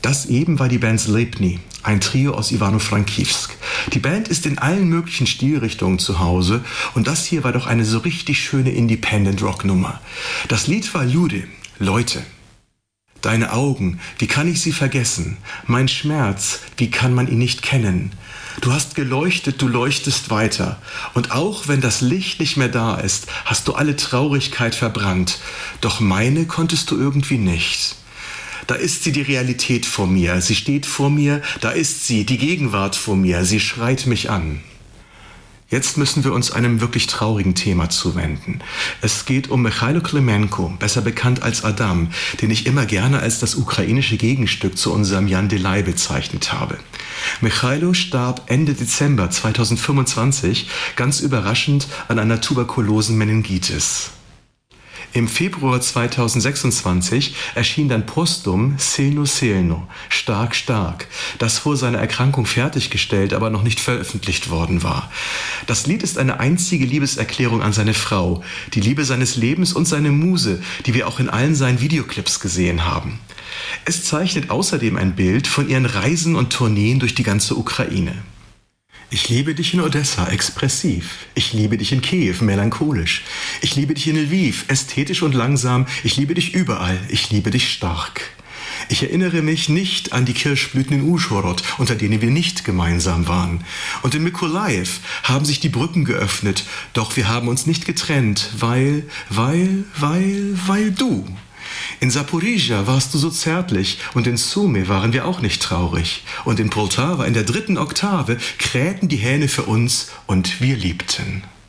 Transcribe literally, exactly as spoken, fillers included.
Das eben war die Band Zlebny, ein Trio aus Ivano-Frankivsk. Die Band ist in allen möglichen Stilrichtungen zu Hause und das hier war doch eine so richtig schöne Independent-Rock-Nummer. Das Lied war Lude, Leute. Deine Augen, wie kann ich sie vergessen? Mein Schmerz, wie kann man ihn nicht kennen? Du hast geleuchtet, du leuchtest weiter. Und auch wenn das Licht nicht mehr da ist, hast du alle Traurigkeit verbrannt. Doch meine konntest du irgendwie nicht. Da ist sie, die Realität vor mir. Sie steht vor mir, da ist sie, die Gegenwart vor mir. Sie schreit mich an. Jetzt müssen wir uns einem wirklich traurigen Thema zuwenden. Es geht um Michailo Klimenko, besser bekannt als Adam, den ich immer gerne als das ukrainische Gegenstück zu unserem Jan Delay bezeichnet habe. Michailo starb Ende Dezember zweitausendfünfundzwanzig ganz überraschend an einer tuberkulosen Meningitis. Im Februar zweitausendsechsundzwanzig erschien dann postum Silno Silno, stark, stark, das vor seiner Erkrankung fertiggestellt, aber noch nicht veröffentlicht worden war. Das Lied ist eine einzige Liebeserklärung an seine Frau, die Liebe seines Lebens und seine Muse, die wir auch in allen seinen Videoclips gesehen haben. Es zeichnet außerdem ein Bild von ihren Reisen und Tourneen durch die ganze Ukraine. Ich liebe dich in Odessa, expressiv. Ich liebe dich in Kiew, melancholisch. Ich liebe dich in Lviv, ästhetisch und langsam. Ich liebe dich überall. Ich liebe dich stark. Ich erinnere mich nicht an die Kirschblüten in Uschhorod, unter denen wir nicht gemeinsam waren. Und in Mykolajiw haben sich die Brücken geöffnet, doch wir haben uns nicht getrennt, weil, weil, weil, weil du. In Saporizhia warst du so zärtlich und in Sumy waren wir auch nicht traurig. Und in Poltawa in der dritten Oktave krähten die Hähne für uns und wir liebten.